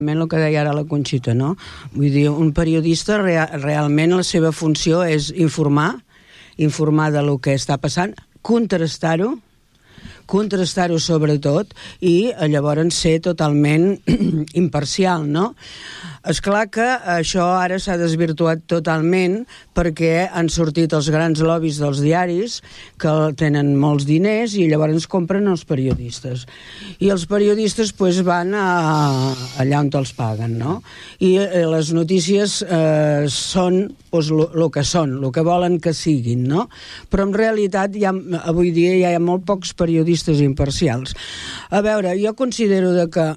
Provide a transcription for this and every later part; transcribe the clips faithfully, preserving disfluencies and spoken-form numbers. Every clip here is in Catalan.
el que deia ara la Conxita, no? Vull dir, un periodista rea, realment la seva funció és informar, informar de lo que està passant, contrastar-ho, contrastar-ho sobretot i llavors ser totalment imparcial, no? Esclar que això ara s'ha desvirtuat totalment perquè han sortit els grans lobbies dels diaris que tenen molts diners i llavors compren els periodistes. I els periodistes pues, van a, allà on els paguen, no? I eh, les notícies eh, són pues, el que són, el que volen que siguin, no? Però en realitat hi ha, avui dia hi ha molt pocs periodistes imparcials. A veure, jo considero de que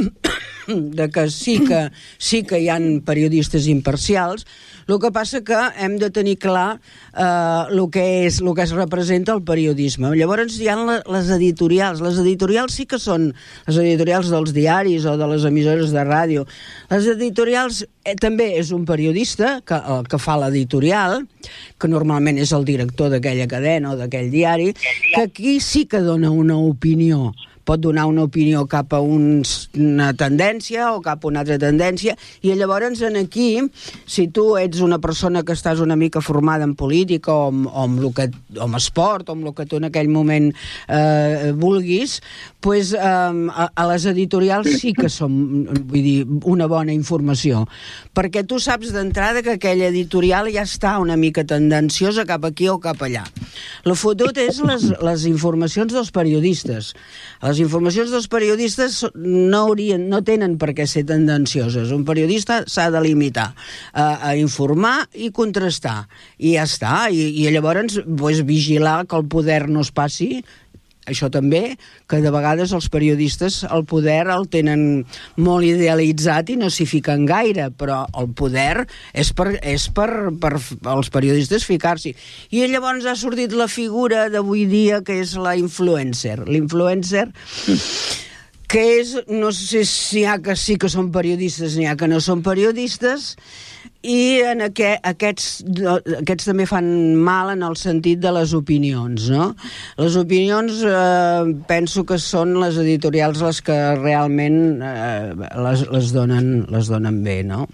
de que sí que sí que hi ha periodistes imparcials. El que passa que hem de tenir clar eh, el que és, el que es representa el periodisme. Llavors hi ha les editorials. Les editorials sí que són les editorials dels diaris o de les emissores de ràdio. Les editorials eh, també és un periodista que, el que fa l'editorial, que normalment és el director d'aquella cadena o d'aquell diari, que aquí sí que dona una opinió. Pot donar una opinió cap a uns, una tendència o cap a una altra tendència, i llavors en aquí, si tu ets una persona que estàs una mica formada en política o en, o en, que, o en esport o en el que tu en aquell moment eh, vulguis, pues, eh, a, a les editorials sí que són, vull dir, una bona informació, perquè tu saps d'entrada que aquella editorial ja està una mica tendenciosa cap aquí o cap allà. El fotut és les, les informacions dels periodistes. Les informacions dels periodistes no, haurien, no tenen per què ser tendencioses. Un periodista s'ha de limitar a, a informar i contrastar. I ja està. I, i llavors pues, vigilar que el poder no es passi. Això també, que de vegades els periodistes el poder el tenen molt idealitzat i no s'hi fiquen gaire, però el poder és per, és per, per els periodistes ficar-s'hi. I llavors ha sortit la figura d'avui dia que és la influencer. L'influencer, que és, no sé si hi ha que sí que són periodistes, n'hi ha que no són periodistes, i en aquest, aquests, aquests també fan mal en el sentit de les opinions, no? Les opinions eh, penso que són les editorials les que realment eh, les, les, donen, les donen bé, no?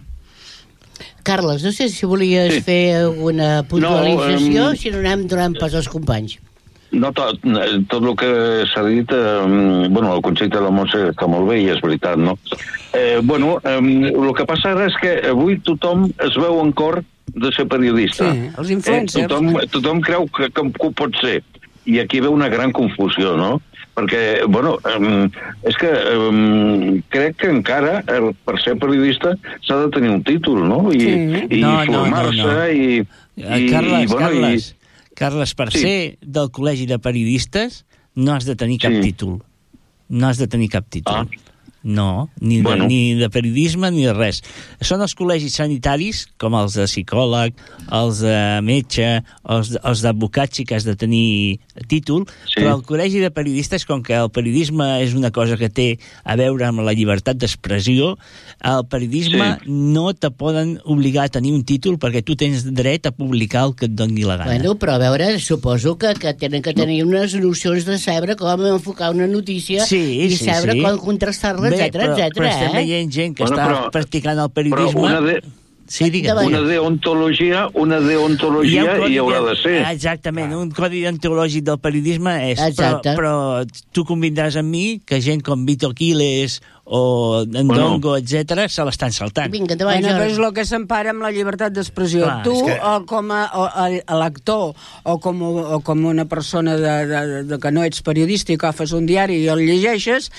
Carles, no sé si volies sí. fer alguna puntualització, no, um... si no anem donant pas als companys. No, tot, tot el que s'ha dit, eh, bueno, el concepte de la Montse està molt bé i és veritat, no? Eh, bueno, eh, el que passa ara és que avui tothom es veu en cor de ser periodista. Sí, els influencers. Eh, tothom, tothom creu que, que, que ho pot ser. I aquí ve una gran confusió, no? Perquè, bueno, eh, és que eh, crec que encara eh, per ser periodista s'ha de tenir un títol, no? I, sí. i no, formar-se no, no, no. i... i Carles, i, bueno, Carles... I, Carles, per sí. ser del col·legi de periodistes no has de tenir cap sí. títol. No has de tenir cap títol. Ah. No, ni de, bueno. ni de periodisme ni de res. Són els col·legis sanitaris, com els de psicòleg, els de metge, els, els d'advocat sí que has de tenir títol, sí. però el col·legi de periodistes, com que el periodisme és una cosa que té a veure amb la llibertat d'expressió, el periodisme sí. no te poden obligar a tenir un títol perquè tu tens dret a publicar el que et doni la gana. Bueno, però a veure, suposo que, que tenen que tenir unes nocions de saber com enfocar una notícia sí, i sí, saber sí. com contrastar-la, etcètera, etcètera. Però estem veient gent que bueno, està però, practicant el periodisme... Una, de, sí, una deontologia, una deontologia hi, hi haurà de ser. Exactament, un codi deontològic del periodisme és... Però, però tu convindràs amb mi que gent com Vito Quiles o Ndongo, bueno. etcètera, se l'estan saltant. Vinga, davant, bueno, però és el que s'empara amb la llibertat d'expressió. Clar, tu, que... o com a, o, a l'actor, o com, o com una persona de, de, de que no ets periodista i que fas un diari i el llegeixes,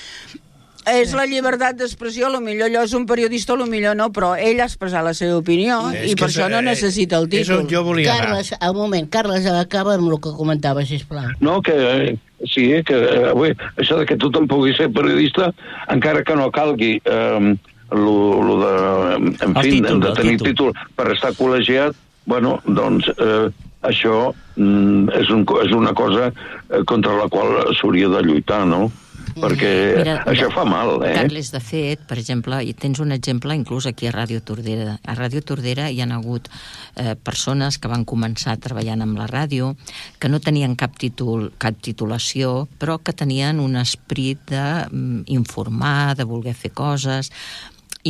és la llibertat d'expressió. A lo millor allò és un periodista, a lo millor no, però ell ha expressat la seva opinió sí, i per això no necessita el títol. És on jo volia Carles, un moment, Carles, acaba amb el que comentava, sisplau. No, que sí, que avui, això de que tothom pugui ser periodista, encara que no calgui eh, lo, lo de, en fi, títol, de tenir títol. títol per estar col·legiat, bueno, doncs eh, això mm, és, un, és una cosa eh, contra la qual s'hauria de lluitar, no? Perquè Mira, això fa mal, eh? Carles, de fet, per exemple, i tens un exemple inclús aquí a Ràdio Tordera. A Ràdio Tordera hi ha hagut eh, persones que van començar treballant amb la ràdio, que no tenien cap títol, cap titulació, però que tenien un esperit d'informar, de voler fer coses.